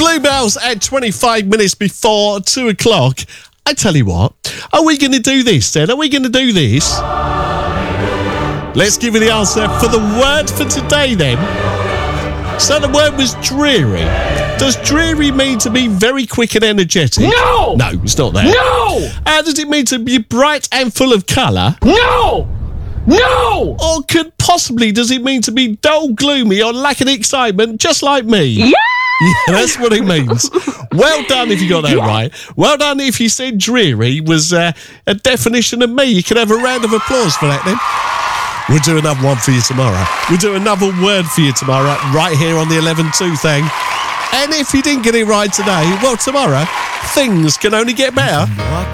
Bluebells at 25 minutes before 2 o'clock. I tell you what, are we going to do this then? Are we going to do this? Let's give you the answer for the word for today then. So the word was dreary. Does dreary mean to be very quick and energetic? No! No, it's not that. No! Does it mean to be bright and full of colour? No! No! Or does it mean to be dull, gloomy, or lacking excitement, just like me? Yeah! Yeah, that's what it means. Well done if you got that right. Well done if you said dreary was a definition of me. You can have a round of applause for that then. We'll do another one for you tomorrow. We'll do another word for you tomorrow, right here on the 11-2 thing. And if you didn't get it right today, well, tomorrow, things can only get better.